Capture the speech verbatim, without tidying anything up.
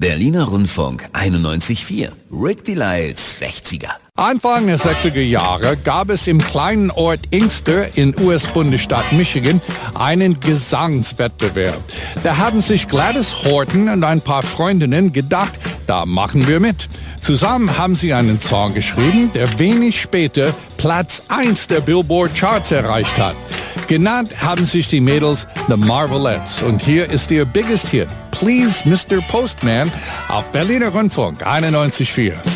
Berliner Rundfunk einundneunzig Komma vier. Rick Delisles sechziger. Anfang der sechziger Jahre gab es im kleinen Ort Inkster in U S-Bundesstaat Michigan einen Gesangswettbewerb. Da haben sich Gladys Horton und ein paar Freundinnen gedacht, da machen wir mit. Zusammen haben sie einen Song geschrieben, der wenig später Platz eins der Billboard Charts erreicht hat. Genannt haben sich die Mädels The Marvelettes. Und hier ist ihr biggest hit, Please Mister Postman, auf Berliner Rundfunk einundneunzig Komma vier.